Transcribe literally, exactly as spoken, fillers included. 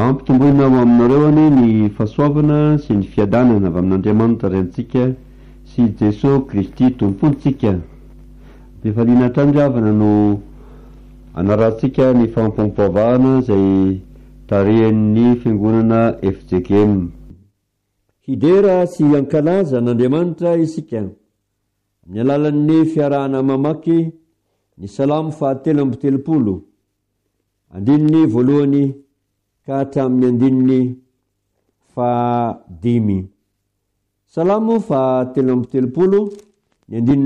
Ampitomboina ho aminareo any ny fahasoavana sy ny fiadanana avy amin'Andriamanitra rentsika sy Jesosy Kristy tompontsika. Mifaliana hatrany avana no anarantsika ny fampompoavahana izay tarehan'ny fiangonana F J K M. Hidera sy ankalaza n'Andriamanitra isika amin'ny alalan'ny fiarahana mamaky ny salamo fahatelo amby telopolo andininy voalohany ka hatramin'ny andininy fahadimy. Salamo fahatelo amby telopolo ny andininy